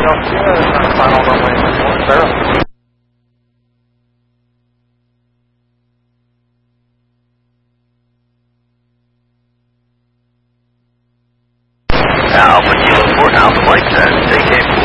Sierra, trying to find all runway 10. Alpha Kilo 4, Alpha Flight 10, stay capable.